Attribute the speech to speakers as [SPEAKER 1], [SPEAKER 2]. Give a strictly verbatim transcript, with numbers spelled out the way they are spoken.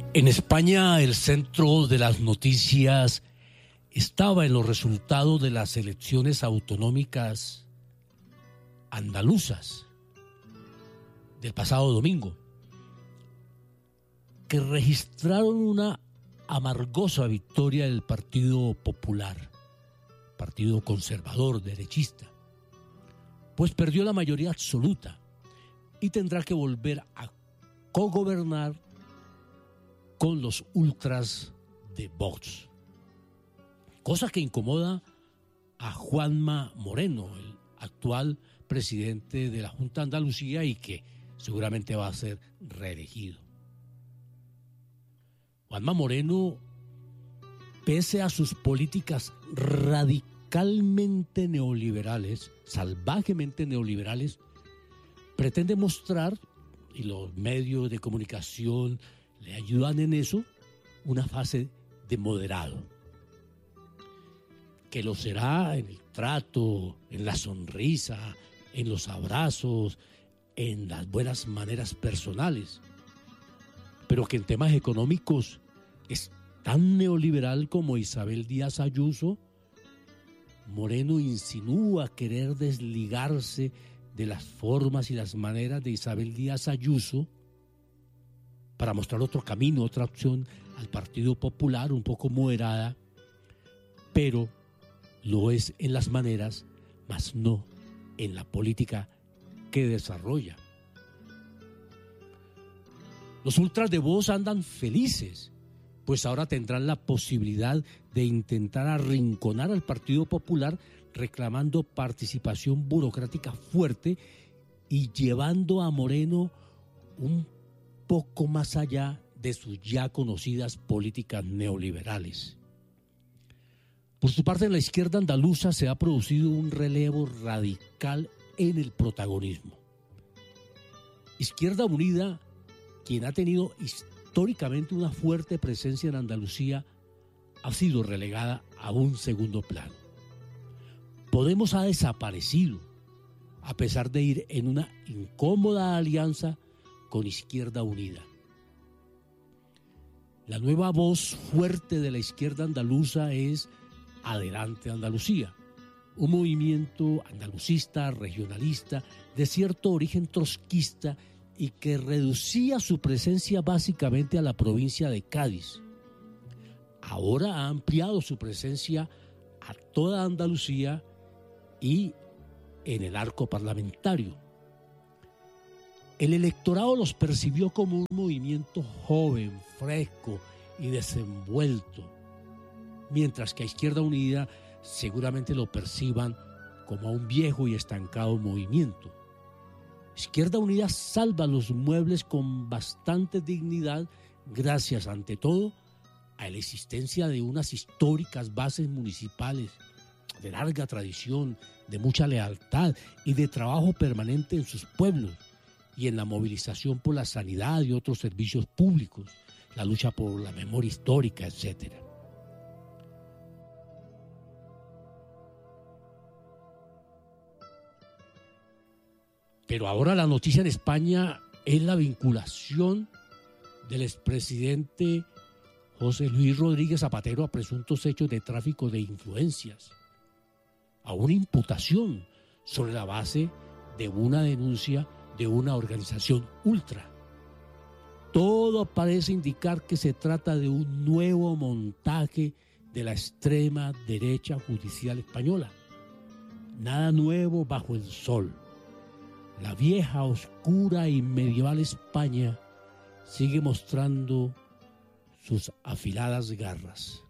[SPEAKER 1] En España, el centro de las noticias estaba en los resultados de las elecciones autonómicas andaluzas del pasado domingo, que registraron una amargosa victoria del Partido Popular, partido conservador, derechista, pues perdió la mayoría absoluta y tendrá que volver a cogobernar con los ultras de Vox, cosa que incomoda a Juanma Moreno, el actual presidente de la Junta de Andalucía y que seguramente va a ser reelegido. Juanma Moreno, pese a sus políticas radicalmente neoliberales, salvajemente neoliberales, pretende mostrar, y los medios de comunicación le ayudan en eso, una fase de moderado, que lo será en el trato, en la sonrisa, en los abrazos, en las buenas maneras personales, pero que en temas económicos es tan neoliberal como Isabel Díaz Ayuso. Moreno insinúa querer desligarse de las formas y las maneras de Isabel Díaz Ayuso para mostrar otro camino, otra opción al Partido Popular, un poco moderada, pero lo es en las maneras, mas no en la política que desarrolla. Los ultras de Vox andan felices, pues ahora tendrán la posibilidad de intentar arrinconar al Partido Popular reclamando participación burocrática fuerte y llevando a Moreno un poco más allá de sus ya conocidas políticas neoliberales. Por su parte, en la izquierda andaluza se ha producido un relevo radical en el protagonismo. Izquierda Unida, quien ha tenido históricamente una fuerte presencia en Andalucía, ha sido relegada a un segundo plano. Podemos ha desaparecido, a pesar de ir en una incómoda alianza con Izquierda Unida. La nueva voz fuerte de la izquierda andaluza es Adelante Andalucía, un movimiento andalucista, regionalista, de cierto origen trotskista y que reducía su presencia básicamente a la provincia de Cádiz. Ahora ha ampliado su presencia a toda Andalucía y en el arco parlamentario. El electorado los percibió como un movimiento joven, fresco y desenvuelto, mientras que a Izquierda Unida seguramente lo perciban como a un viejo y estancado movimiento. Izquierda Unida salva los muebles con bastante dignidad gracias, ante todo, a la existencia de unas históricas bases municipales de larga tradición, de mucha lealtad y de trabajo permanente en sus pueblos y en la movilización por la sanidad y otros servicios públicos, la lucha por la memoria histórica, etcétera. Pero ahora la noticia en España es la vinculación del expresidente José Luis Rodríguez Zapatero a presuntos hechos de tráfico de influencias, a una imputación sobre la base de una denuncia de una organización ultra. Todo parece indicar que se trata de un nuevo montaje de la extrema derecha judicial española. Nada nuevo bajo el sol. La vieja, oscura y medieval España sigue mostrando sus afiladas garras.